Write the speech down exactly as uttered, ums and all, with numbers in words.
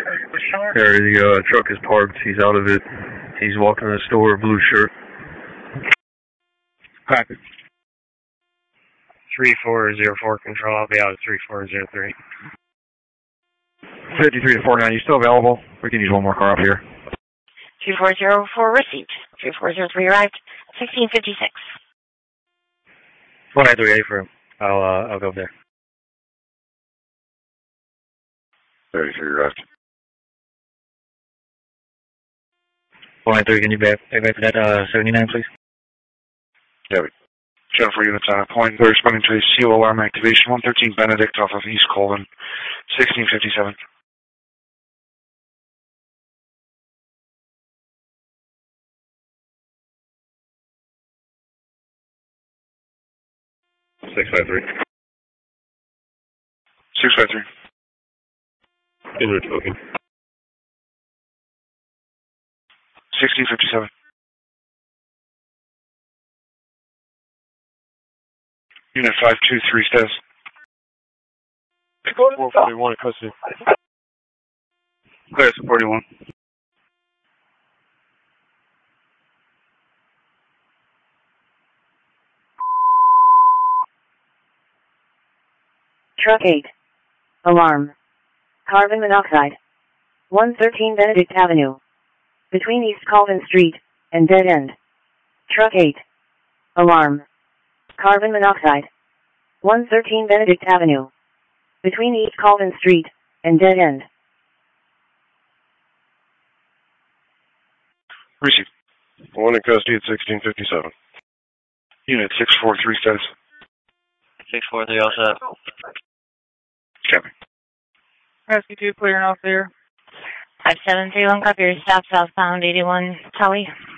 Harry, the uh, truck is parked. He's out of it. He's walking in the store, blue shirt. Copy. three four zero four control. I'll be out at three four zero three. fifty-three to forty-nine, you still available? We can use one more car up here. two four zero four received. three four zero three arrived. sixteen fifty-six. one nine three eight for him. I'll, uh, I'll go there. thirty-three arrived. one nine three, can you back, back for that uh, seventy-nine, please? Yeah, we Jennifer units on a point. We're responding to a C O alarm activation. one thirteen Benedict off of East Colvin. sixteen fifty-seven. six five three. six five three. Inward smoking. sixteen fifty-seven. Unit five two three status. four forty-one, custody. Clear, forty-one. Truck eight. Alarm. Carbon monoxide. one thirteen Benedict Avenue. Between East Colvin Street and Dead End. Truck eight. Alarm. Carbon monoxide. one thirteen Benedict Avenue. Between East Colvin Street and Dead End. Receive. One in custody at sixteen fifty-seven. Unit six four three status. six four three, all set. Copy. Rescue two clearing off there. five seven three one, copy your stop southbound eighty-one Tully.